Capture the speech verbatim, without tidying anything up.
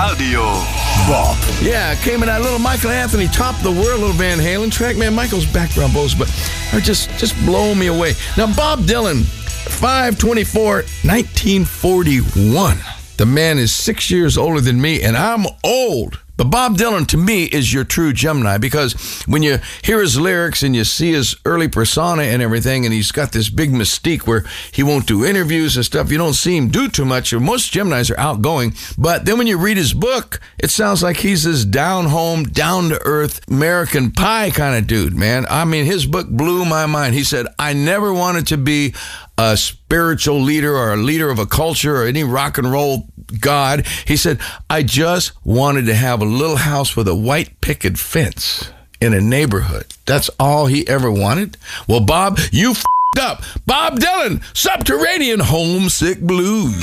Radio Bob. Yeah, came in that little Michael Anthony, Top of the World, little Van Halen track. Man, Michael's background vocals, but are just, just blowing me away. Now, Bob Dylan, five twenty-four nineteen forty-one. The man is six years older than me, and I'm old. But Bob Dylan, to me, is your true Gemini, because when you hear his lyrics and you see his early persona and everything, and he's got this big mystique where he won't do interviews and stuff, you don't see him do too much. Most Geminis are outgoing, but then when you read his book, it sounds like he's this down-home, down-to-earth, American Pie kind of dude, man. I mean, his book blew my mind. He said, I never wanted to be a spiritual leader or a leader of a culture or any rock and roll god. He said, I just wanted to have a little house with a white picket fence in a neighborhood. That's all he ever wanted. Well, Bob, you f***ed up. Bob Dylan, Subterranean Homesick Blues.